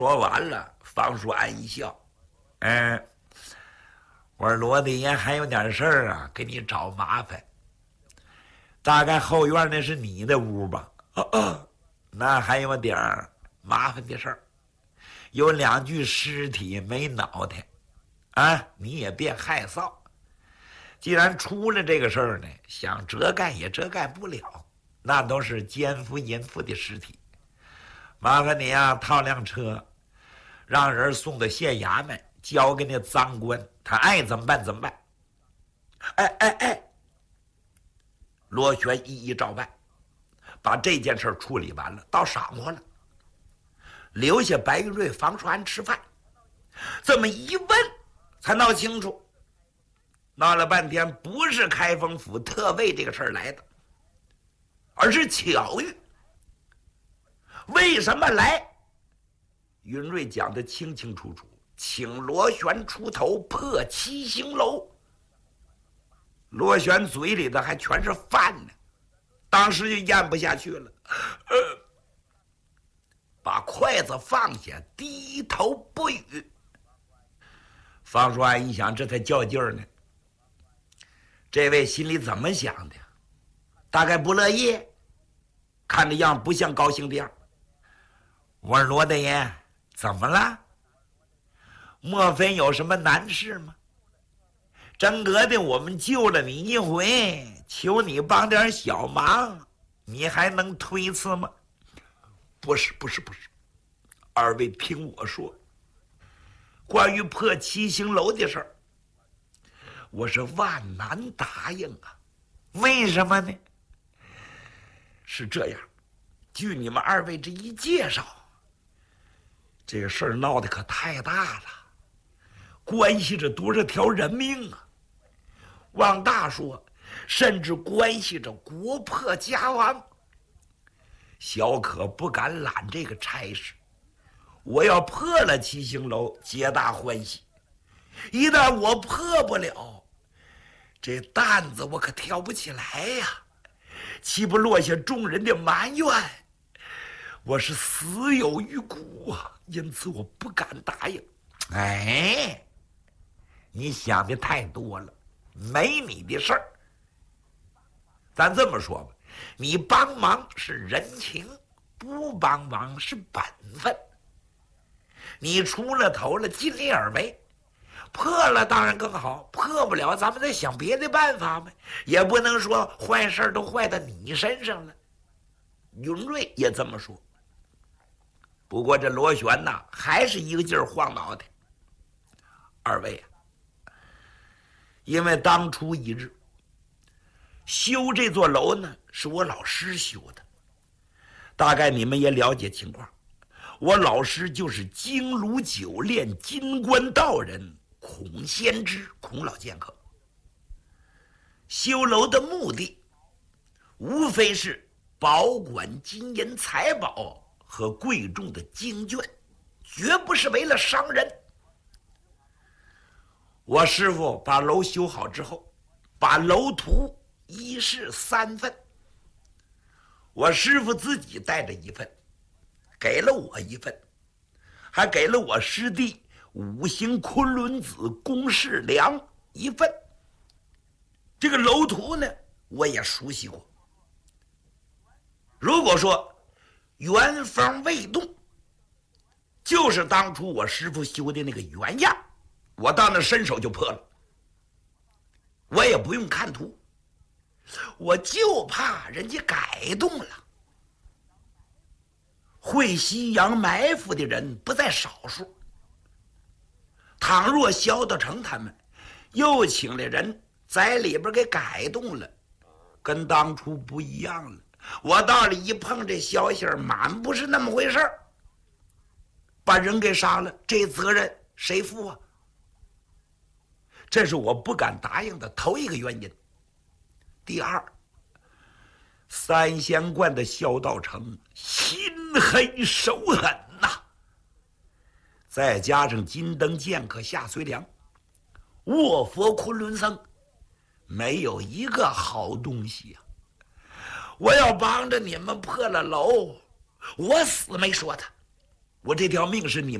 说完了，方叔安一笑，我说罗大爷还有点事儿啊，给你找麻烦。大概后院那是你的屋吧？那还有点麻烦的事儿，有2具尸体没脑袋，啊，你也别害臊。既然出了这个事儿呢，想遮盖也遮盖不了，那都是奸夫淫妇的尸体。麻烦你啊，套辆车，让人送到县衙门，交给那赃官，他爱怎么办怎么办。罗旋一一照办，把这件事处理完了，到晌午了，留下白玉瑞、房叔安吃饭。这么一问，才闹清楚，闹了半天不是开封府特为这个事儿来的，而是巧遇。为什么来？云瑞讲得清清楚楚，请罗旋出头破七星楼。罗旋嘴里的还全是饭呢，当时就咽不下去了，把筷子放下，低头不语。方叔安一想，这才较劲儿呢。这位心里怎么想的？大概不乐意，看着样不像高兴的样。我说罗大爷，怎么了？莫非有什么难事吗？真格的，我们救了你一回，求你帮点小忙，你还能推辞吗？不是，二位听我说，关于破七星楼的事儿，我是万难答应啊。为什么呢？是这样，据你们2位这一介绍，这个事儿闹得可太大了，关系着多少条人命啊！往大说，甚至关系着国破家亡。小可不敢揽这个差事，我要破了七星楼，皆大欢喜；一旦我破不了，这担子我可挑不起来呀，岂不落下众人的埋怨？我是死有余辜啊，因此我不敢答应。你想的太多了，没你的事儿。咱这么说吧，你帮忙是人情，不帮忙是本分。你出了头了，尽力而为，破了当然更好，破不了咱们再想别的办法呗，也不能说坏事都坏到你身上了。云瑞也这么说。不过这罗旋呐，还是一个劲儿晃脑袋。2位啊，因为当初一日修这座楼呢，是我老师修的，大概你们也了解情况。我老师就是京卢酒炼金官道人孔先知，孔老剑客。修楼的目的无非是保管金银财宝和贵重的经卷，绝不是为了伤人。我师傅把楼修好之后，把楼图1式3份，我师傅自己带着1份，给了我1份，还给了我师弟5星昆仑子龚世良1份。这个楼图呢，我也熟悉过。如果说原封未动，就是当初我师傅修的那个原样，我到那伸手就破了，我也不用看图，我就怕人家改动了。会西洋埋伏的人不在少数，倘若萧道成他们又请了人在里边给改动了，跟当初不一样了，我到了一碰这消息，满不是那么回事儿，把人给杀了，这责任谁负啊？这是我不敢答应的头一个原因。第二，三仙观的萧道成心黑手狠呐，再加上金灯剑客夏随良、卧佛昆仑僧，没有一个好东西啊！我要帮着你们破了楼，我死没说他， 我这条命是你